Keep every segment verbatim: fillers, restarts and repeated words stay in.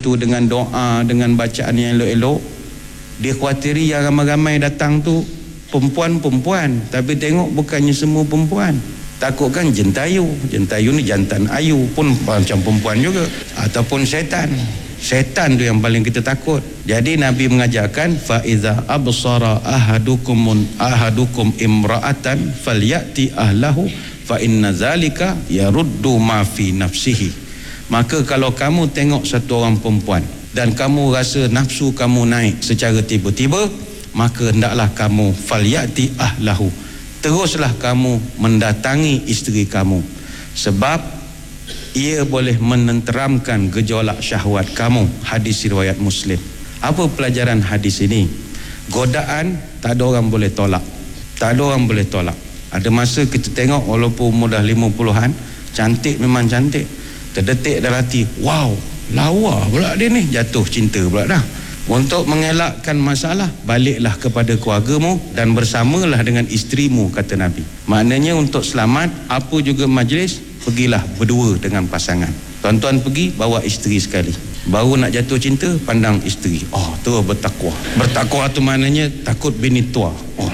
itu dengan doa, dengan bacaan yang elok-elok. Dia khawatiri yang ramai-ramai datang tu perempuan-perempuan, tapi tengok bukannya semua perempuan. Takutkan jentayu. Jentayu ni jantan ayu pun macam perempuan juga, ataupun syaitan. Syaitan tu yang paling kita takut. Jadi Nabi mengajarkan, fa iza absara ahadukum ahadukum imra'atan falyati ahlahu fa inna zalika yaruddu ma fi nafsihi. Maka kalau kamu tengok satu orang perempuan dan kamu rasa nafsu kamu naik secara tiba-tiba, maka hendaklah kamu falyati ahlahu, teruslah kamu mendatangi isteri kamu, sebab ia boleh menenteramkan gejolak syahwat kamu. Hadis riwayat Muslim. Apa pelajaran hadis ini? Godaan tak ada orang boleh tolak. Tak ada orang boleh tolak. Ada masa kita tengok walaupun umur dah lima puluhan, cantik memang cantik, terdetik dalam hati, wow, lawa pula dia ni, jatuh cinta pula dah. Untuk mengelakkan masalah, baliklah kepada keluargamu dan bersamalah dengan isterimu, kata Nabi. Maknanya untuk selamat apa juga majlis, pergilah berdua dengan pasangan. Tuan-tuan pergi bawa isteri sekali. Baru nak jatuh cinta, pandang isteri. Oh, terus bertakwa. Bertakwa tu maknanya takut bini tua. Oh,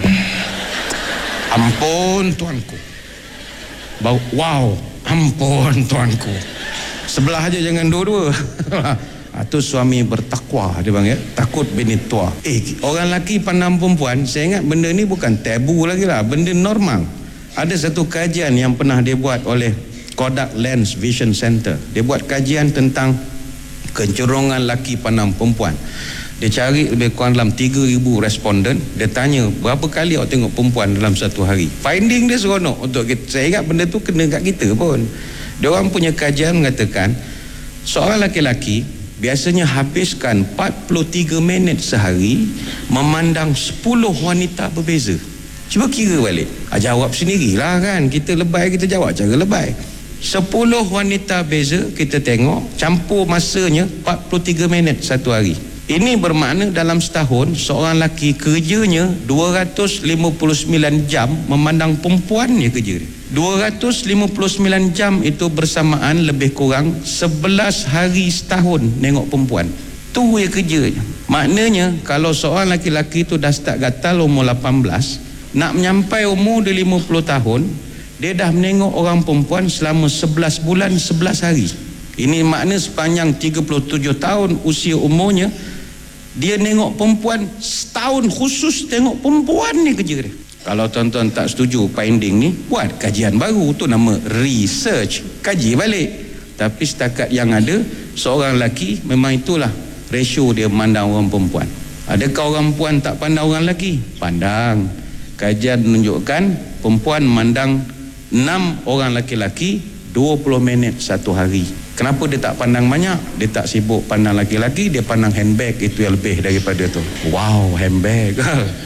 ampun tuanku. Baru, wow, ampun tuanku. Sebelah aja, jangan dua-dua. Itu suami bertakwa, dia bang ya, takut bini tua. Eh, orang lelaki pandang perempuan, saya ingat benda ni bukan tabu lagi lah, benda normal. Ada satu kajian yang pernah dia buat oleh Kodak Lens Vision Center. Dia buat kajian tentang kecenderungan lelaki pandang perempuan. Dia cari lebih kurang dalam tiga ribu responden. Dia tanya, berapa kali awak tengok perempuan dalam satu hari? Finding dia seronok untuk kita. Saya ingat benda tu kena kat kita pun. Dia orang punya kajian mengatakan, seorang lelaki-lelaki biasanya habiskan empat puluh tiga minit sehari memandang sepuluh wanita berbeza. Cuba kira balik. Ah, jawab sendirilah kan. Kita lebay, kita jawab cara lebay. sepuluh wanita beza kita tengok, campur masanya empat puluh tiga minit satu hari. Ini bermakna dalam setahun seorang lelaki kerjanya dua ratus lima puluh sembilan jam memandang perempuan ni kerja dia. dua ratus lima puluh sembilan jam itu bersamaan lebih kurang sebelas hari setahun nengok perempuan. Tu dia kerjanya. Maknanya kalau seorang lelaki-lelaki tu dah start gatal umur lapan belas, nak menyampai umur dia lima puluh tahun, dia dah menengok orang perempuan selama sebelas bulan sebelas hari. Ini makna sepanjang tiga puluh tujuh tahun usia umurnya, dia nengok perempuan setahun khusus tengok perempuan ni kerja dia. Kalau tuan-tuan tak setuju finding ni, buat kajian baru, tu nama research, kaji balik. Tapi setakat yang ada, seorang lelaki memang itulah ratio dia memandang orang perempuan. Adakah orang perempuan tak pandang orang lelaki? Pandang. Kajian menunjukkan perempuan memandang enam orang lelaki-lelaki dua puluh minit satu hari. Kenapa dia tak pandang banyak? Dia tak sibuk pandang lelaki-lelaki, dia pandang handbag, itu yang lebih daripada tu. Wow, handbag.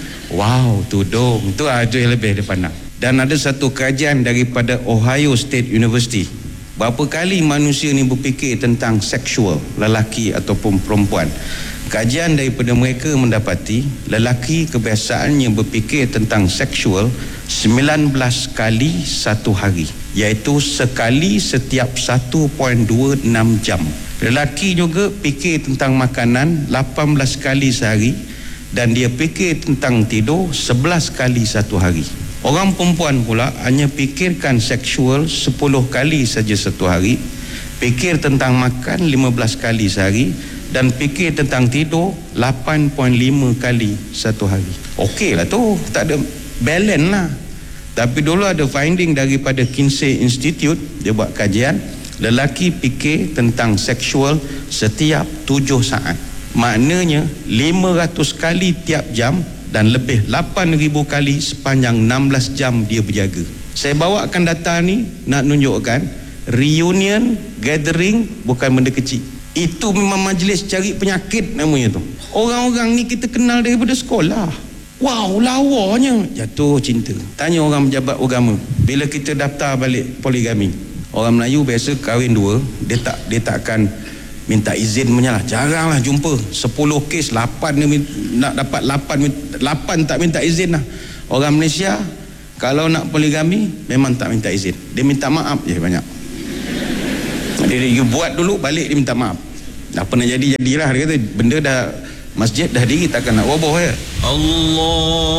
Wow, tudung. Itu itu yang lebih dia pandang. Dan ada satu kajian daripada Ohio State University. Berapa kali manusia ni berfikir tentang seksual, lelaki ataupun perempuan. Kajian daripada mereka mendapati lelaki kebiasaannya berfikir tentang seksual sembilan belas kali satu hari, iaitu sekali setiap satu perpuluhan dua enam jam. Lelaki juga fikir tentang makanan lapan belas kali sehari, dan dia fikir tentang tidur sebelas kali satu hari. Orang perempuan pula hanya fikirkan seksual sepuluh kali saja satu hari, fikir tentang makan lima belas kali sehari, dan fikir tentang tidur lapan perpuluhan lima kali satu hari. Okey lah tu, tak ada balance lah. Tapi dulu ada finding daripada Kinsey Institute, dia buat kajian, lelaki fikir tentang seksual setiap tujuh saat. Maknanya lima ratus kali tiap jam, dan lebih lapan ribu kali sepanjang enam belas jam dia berjaga. Saya bawakan data ni nak tunjukkan reunion, gathering bukan benda kecil. Itu memang majlis cari penyakit namanya tu. Orang-orang ni kita kenal daripada sekolah. Wow, lawanya, jatuh cinta. Tanya orang pejabat agama, bila kita daftar balik poligami, orang Melayu biasa kahwin dua, dia tak dia takkan minta izin punya lah. Jarang lah jumpa sepuluh kes lapan dia nak dapat lapan, lapan tak minta izin lah. Orang Malaysia kalau nak poligami memang tak minta izin, dia minta maaf je banyak. Dia, dia buat dulu balik dia minta maaf. Apa nak jadi jadilah, dia kata benda dah, masjid dah diri takkan nak roboh ya. Allah